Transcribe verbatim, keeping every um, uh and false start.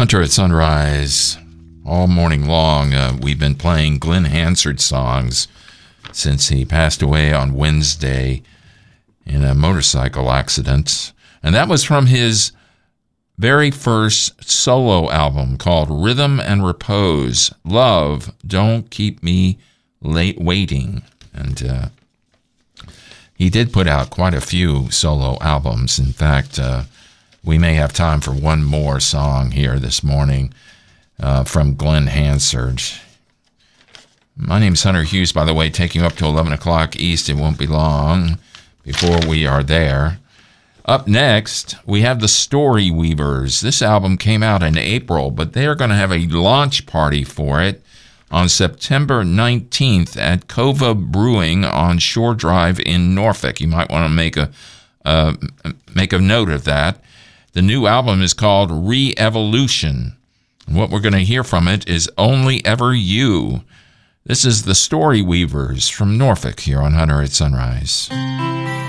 Hunter at Sunrise. All morning long, uh, we've been playing Glenn Hansard songs since he passed away on Wednesday in a motorcycle accident. And that was from his very first solo album called Rhythm and Repose. Love, Don't Keep Me Late Waiting. And uh, he did put out quite a few solo albums. In fact, uh, we may have time for one more song here this morning uh, from Glenn Hansard. My name's Hunter Hughes, by the way, taking you up to eleven o'clock East. It won't be long before we are there. Up next, we have the Story Weavers. This album came out in April, but they are going to have a launch party for it on September nineteenth at Cova Brewing on Shore Drive in Norfolk. You might want to make a uh, make a note of that. The new album is called Re-Evolution. And what we're going to hear from it is Only Ever You. This is the Story Weavers from Norfolk here on Hunter at Sunrise.